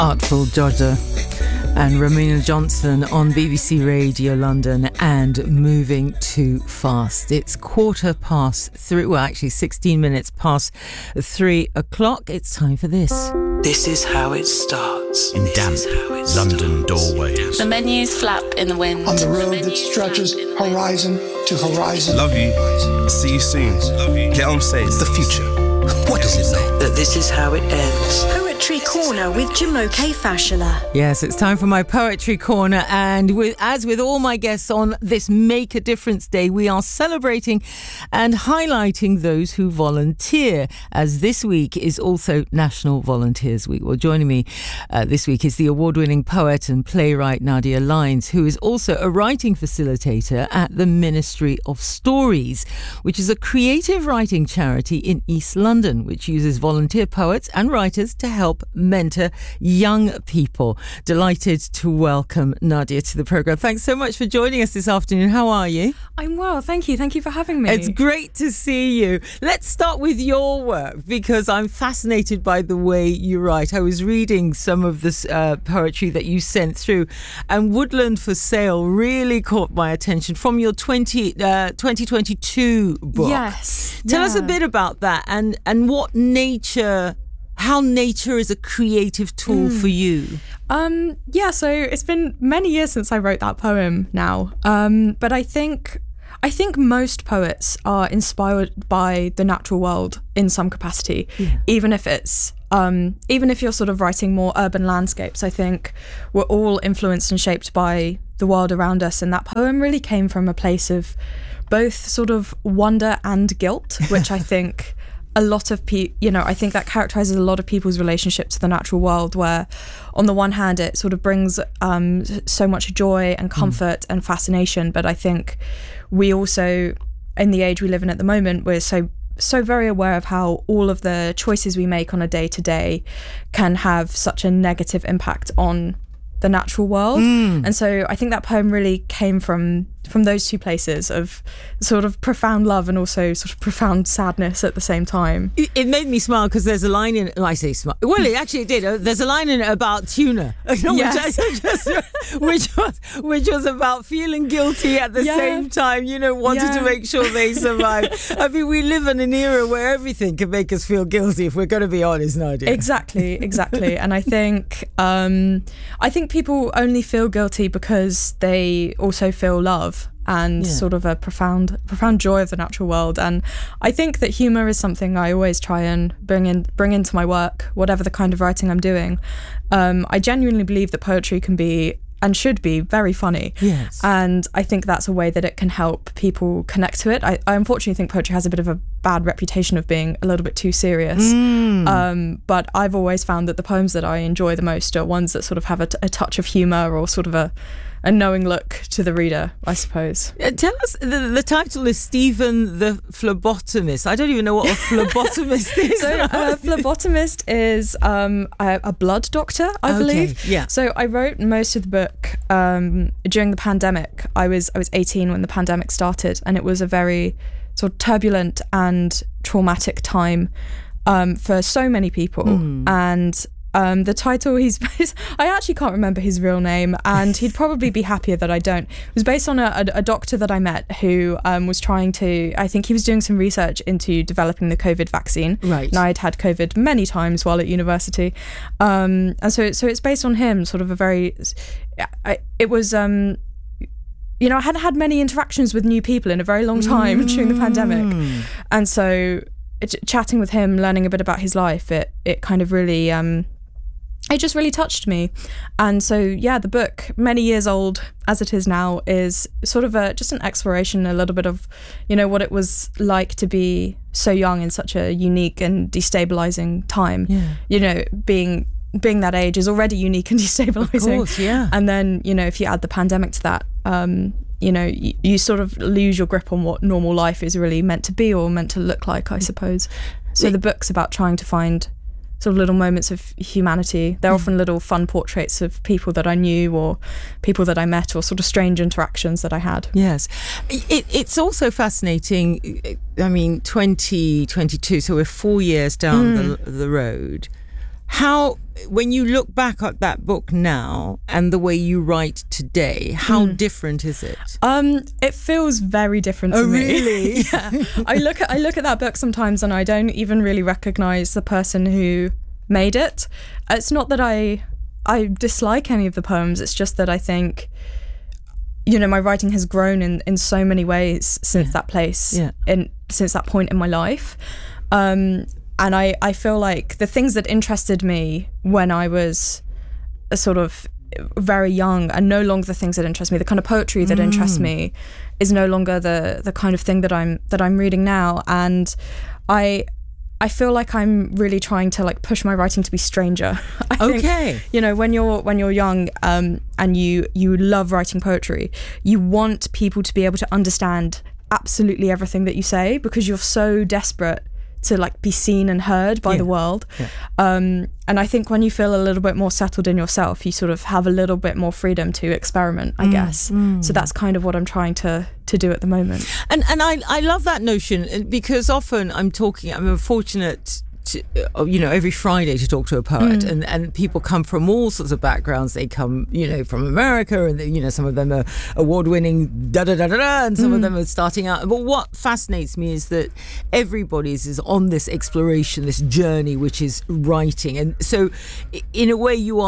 Artful Dodger and Romina Johnson on BBC Radio London and Moving Too Fast. It's 3:15, well actually 16 minutes past 3 o'clock. It's time for this. This is how it starts. In damp London doorways. The menus flap in the wind. On the road that stretches horizon to horizon. Love you. See you soon. Love you. Get on stage. The future. What does it say? That this is how it ends. Poetry Corner with Jumoke Fashola. Yes, it's time for my Poetry Corner, and as with all my guests on this Make a Difference Day, we are celebrating and highlighting those who volunteer, as this week is also National Volunteers Week. Well, joining me this week is the award-winning poet and playwright Nadia Lines, who is also a writing facilitator at the Ministry of Stories, which is a creative writing charity in East London, which uses volunteer poets and writers to help mentor young people. Delighted to welcome Nadia to the programme. Thanks so much for joining us this afternoon. How are you? I'm well, thank you. Thank you for having me. It's great to see you. Let's start with your work, because I'm fascinated by the way you write. I was reading some of this poetry that you sent through, and Woodland for Sale really caught my attention from your 2022 book. Yes. Tell us a bit about that and what how nature is a creative tool for you. So it's been many years since I wrote that poem now. But I think most poets are inspired by the natural world in some capacity, even if you're sort of writing more urban landscapes. I think we're all influenced and shaped by the world around us, and that poem really came from a place of both sort of wonder and guilt, which I think a lot of I think that characterizes a lot of people's relationship to the natural world, where on the one hand it sort of brings so much joy and comfort and fascination, but I think we also, in the age we live in at the moment, we're so very aware of how all of the choices we make on a day-to-day can have such a negative impact on the natural world. And so I think that poem really came from those two places of sort of profound love and also sort of profound sadness at the same time. It made me smile because there's a line in it. I say smile. Well, it actually did. There's a line in it about tuna, Yes. which was about feeling guilty at the same time, wanting to make sure they survive. I mean, we live in an era where everything can make us feel guilty, if we're going to be honest, Nadia. Exactly. And I think people only feel guilty because they also feel love and sort of a profound joy of the natural world. And I think that humour is something I always try and bring into my work, whatever the kind of writing I'm doing. I genuinely believe that poetry can be and should be very funny. Yes. And I think that's a way that it can help people connect to it. I unfortunately think poetry has a bit of a bad reputation of being a little bit too serious. But I've always found that the poems that I enjoy the most are ones that sort of have a touch of humour or sort of a knowing look to the reader, I suppose. Tell us, the title is Stephen the Phlebotomist. I don't even know what a phlebotomist is. So a phlebotomist is a blood doctor, I believe. Yeah. So I wrote most of the book during the pandemic. I was 18 when the pandemic started, and it was a very sort of turbulent and traumatic time for so many people. And the title, I actually can't remember his real name, and he'd probably be happier that I don't. It was based on a doctor that I met who was trying to, I think he was doing some research into developing the COVID vaccine. Right. And I'd had COVID many times while at university. And so it's based on him, sort of a very, it was, I hadn't had many interactions with new people in a very long time during the pandemic. And so chatting with him, learning a bit about his life, it kind of really, it just really touched me. And so, the book, many years old as it is now, is sort of just an exploration, a little bit of, what it was like to be so young in such a unique and destabilizing time. Yeah. Being that age is already unique and destabilizing. Of course, yeah. And then, if you add the pandemic to that, you sort of lose your grip on what normal life is really meant to be or meant to look like, I suppose. So the book's about trying to find sort of little moments of humanity. They're often little fun portraits of people that I knew or people that I met or sort of strange interactions that I had. Yes. It's also fascinating. I mean, 2022, so we're 4 years down the road. How, when you look back at that book now and the way you write today, how different is it? It feels very different to me. Really? Yeah. I look at that book sometimes and I don't even really recognize the person who made it. It's not that I dislike any of the poems, it's just that I think, you know, my writing has grown in so many ways since that place, since that point in my life. And I feel like the things that interested me when I was a sort of very young are no longer the things that interest me. The kind of poetry that interests me is no longer the kind of thing that I'm reading now. And I feel like I'm really trying to like push my writing to be stranger. I think, you know, when you're young and you love writing poetry, you want people to be able to understand absolutely everything that you say because you're so desperate to like be seen and heard by the world. And I think when you feel a little bit more settled in yourself, you sort of have a little bit more freedom to experiment, I guess. So that's kind of what I'm trying to do at the moment. And I love that notion because often I'm fortunate to, you know, every Friday to talk to a poet and people come from all sorts of backgrounds. They come, you know, from America and, you know, some of them are award-winning and some of them are starting out. But what fascinates me is that everybody's is on this exploration, this journey, which is writing. And so in a way you are